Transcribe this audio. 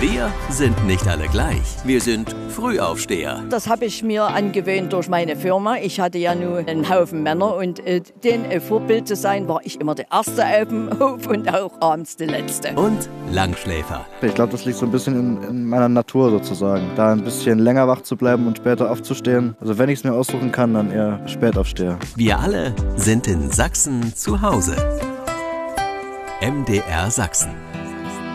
Wir sind nicht alle gleich. Wir sind Frühaufsteher. Das habe ich mir angewöhnt durch meine Firma. Ich hatte ja nur einen Haufen Männer und denen Vorbild zu sein, war ich immer der Erste auf dem Hof und auch abends der Letzte. Und Langschläfer. Ich glaube, das liegt so ein bisschen in meiner Natur sozusagen. Da ein bisschen länger wach zu bleiben und später aufzustehen. Also wenn ich es mir aussuchen kann, dann eher Spätaufsteher. Wir alle sind in Sachsen zu Hause. MDR Sachsen.